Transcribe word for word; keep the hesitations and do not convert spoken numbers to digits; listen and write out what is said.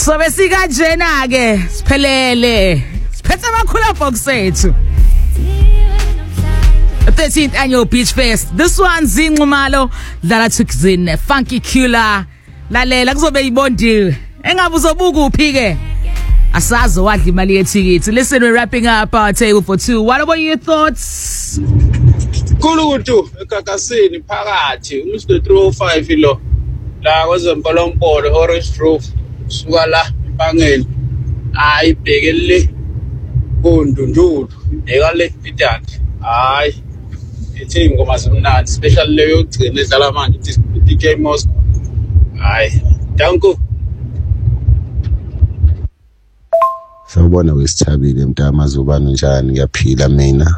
So besika njena ke siphelele siphethe amakhula box ethu thirteenth annual Beach Fest. This one Zinxumalo dlala Thukzin Funky Killer lalela kuzobe ibondiwe engabe uzobuka uphi ke asazi wadla imali yethikithi. Listen, we're wrapping up our table for two. What about your thoughts? Kulutu ekakasini phakathi umsido three oh five lo la kwezempolompodo Orange Grove suka la impangeni hayi bhekele kundundulu bheka le idandi hayi ithi ngoma zimnandi special leyo yokugcina edlala manje D K Moscow hayi danko. Sawubona wesithabile mntama zobani njani ngiyaphila mina.